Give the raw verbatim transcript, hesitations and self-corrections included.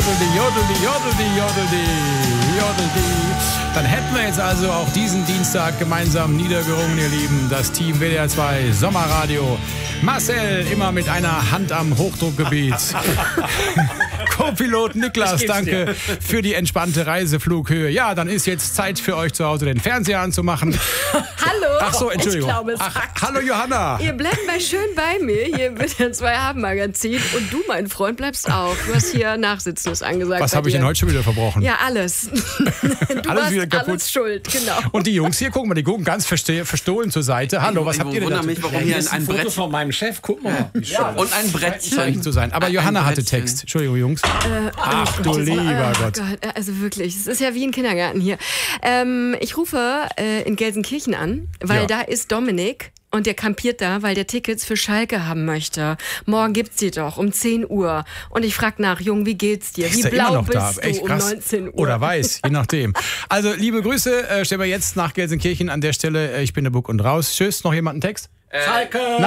Jodeldi, jodeldi, jodeldi, jodeldi, jodeldi. Dann hätten wir jetzt also auch diesen Dienstag gemeinsam niedergerungen, ihr Lieben. Das Team W D R zwei Sommerradio. Marcel immer mit einer Hand am Hochdruckgebiet. Co-Pilot Niklas, danke für die entspannte Reiseflughöhe. Ja, dann ist jetzt Zeit für euch zu Hause den Fernseher anzumachen. Hallo. Ach so, Entschuldigung. Ich glaube, es Ach, hackt. hallo Johanna. Ihr bleibt mal schön bei mir hier im W D R zwei Abendmagazin. Und du, mein Freund, bleibst auch. Du hast hier Nachsitzen, ist angesagt. Was habe ich denn heute schon wieder verbrochen? Ja, alles. Du Alles warst wieder kaputt. alles schuld, genau. Und die Jungs hier, gucken mal, die gucken ganz verste- verstohlen zur Seite. Hallo, was ich habt ihr denn wundere da? mich, warum hier ein, ein Foto Brett von meinem Chef, guck mal. ja, und ein Brettchen. Zeichen zu sein. Aber Ein- Johanna ein hatte Brettchen. Text. Entschuldigung, Jungs. Äh, Ach du lieber oh Gott. Also wirklich, es ist ja wie ein Kindergarten hier. Ähm, ich rufe äh, in Gelsenkirchen an, weil Ja. da ist Dominik. Und der kampiert da, weil der Tickets für Schalke haben möchte. Morgen gibt's die doch um zehn Uhr. Und ich frag nach, Jung, wie geht's dir? Wie Ist er blau immer noch bist da? du Echt um krass. neunzehn Uhr? Oder weiß, je nachdem. Also, liebe Grüße, äh, stellen wir jetzt nach Gelsenkirchen an der Stelle. Äh, ich bin der Buck und raus. Tschüss, noch jemand einen Text? Schalke!